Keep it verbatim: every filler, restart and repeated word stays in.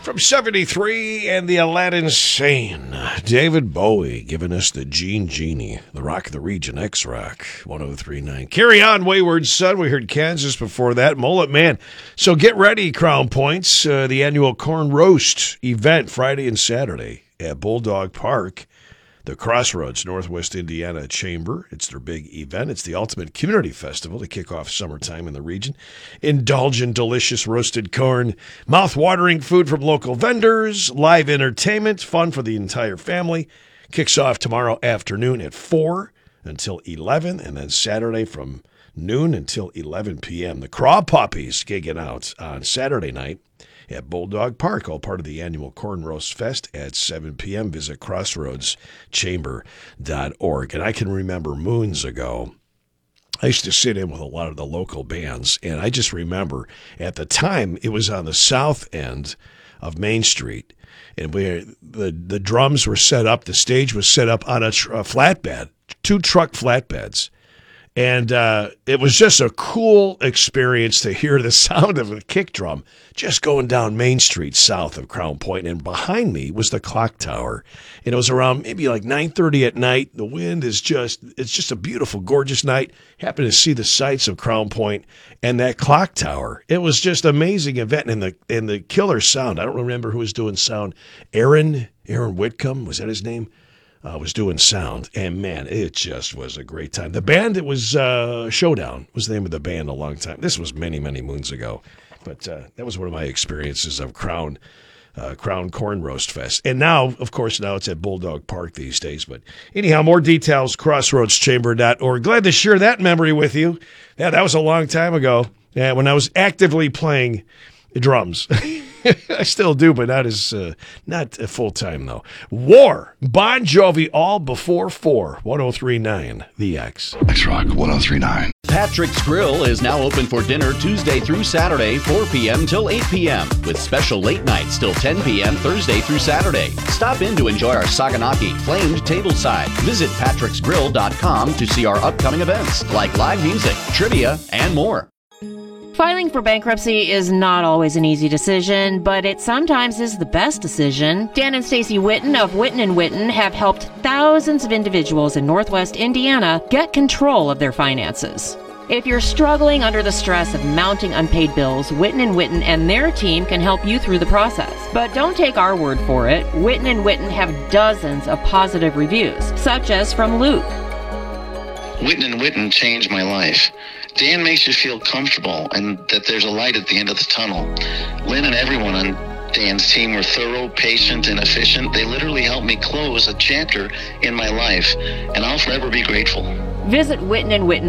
From seventy-three and the Aladdin Sane, David Bowie giving us the Gene Genie, the Rock of the Region, X-Rock, one oh three point nine. Carry on, Wayward Son. We heard Kansas before that. Mullet Man. So get ready, Crown Points. Uh, the annual Corn Roast event Friday and Saturday at Bulldog Park. The Crossroads, Northwest Indiana Chamber. It's their big event. It's the ultimate community festival to kick off summertime in the region. Indulge in delicious roasted corn, mouth-watering food from local vendors, live entertainment, fun for the entire family. Kicks off tomorrow afternoon at four until eleven, and then Saturday from noon until eleven p.m. The Craw Puppies gigging out on Saturday night at Bulldog Park, all part of the annual Corn Roast Fest at seven p.m. Visit crossroads chamber dot org. And I can remember moons ago, I used to sit in with a lot of the local bands, and I just remember at the time it was on the south end of Main Street, and we the, the drums were set up, the stage was set up on a, tr- a flatbed, two truck flatbeds. And uh, it was just a cool experience to hear the sound of a kick drum just going down Main Street south of Crown Point. And behind me was the clock tower. And it was around maybe like nine thirty at night. The wind is just, it's just a beautiful, gorgeous night. Happened to see the sights of Crown Point and that clock tower. It was just an amazing event. And the, and the killer sound, I don't remember who was doing sound. Aaron, Aaron Whitcomb, was that his name? Uh, was doing sound, and man, it just was a great time. The band, it was uh, Showdown, was the name of the band a long time. This was many, many moons ago, but uh, that was one of my experiences of Crown uh, Crown Corn Roast Fest. And now, of course, now it's at Bulldog Park these days. But anyhow, more details, crossroads chamber dot org. Glad to share that memory with you. Yeah, that was a long time ago, yeah, when I was actively playing drums. I still do, but not as uh, not full time though. War, Bon Jovi, all before four. one oh three point nine, The X. X-Rock one oh three point nine. Patrick's Grill is now open for dinner Tuesday through Saturday, four p.m. till eight p.m. with special late nights till ten p.m. Thursday through Saturday. Stop in to enjoy our Saganaki flamed tableside. Visit patricks grill dot com to see our upcoming events like live music, trivia, and more. Filing for bankruptcy is not always an easy decision, but it sometimes is the best decision. Dan and Stacy Witten of Witten and Witten have helped thousands of individuals in Northwest Indiana get control of their finances. If you're struggling under the stress of mounting unpaid bills, Witten and Witten and their team can help you through the process. But don't take our word for it. Witten and Witten have dozens of positive reviews, such as from Luke. Witten and Witten changed my life. Dan makes you feel comfortable and that there's a light at the end of the tunnel. Lynn and everyone on Dan's team were thorough, patient, and efficient. They literally helped me close a chapter in my life, and I'll forever be grateful. Visit Witten and Witten